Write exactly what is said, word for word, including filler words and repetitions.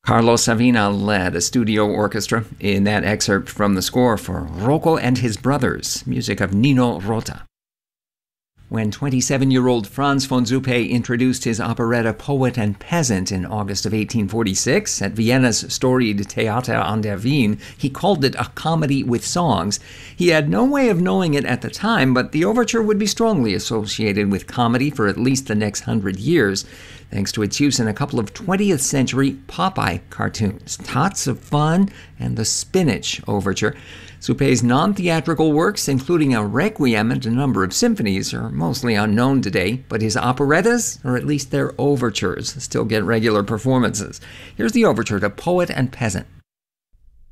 Carlos Savina led a studio orchestra in that excerpt from the score for Rocco and His Brothers, music of Nino Rota. When twenty-seven-year-old Franz von Zuppe introduced his operetta Poet and Peasant in August of eighteen forty-six at Vienna's storied Theater an der Wien, he called it a comedy with songs. He had no way of knowing it at the time, but the overture would be strongly associated with comedy for at least the next hundred years, thanks to its use in a couple of twentieth century Popeye cartoons, Tots of Fun and the Spinach Overture. Zuppe's non-theatrical works, including a Requiem and a number of symphonies, are mostly unknown today, but his operettas, or at least their overtures, still get regular performances. Here's the overture to Poet and Peasant.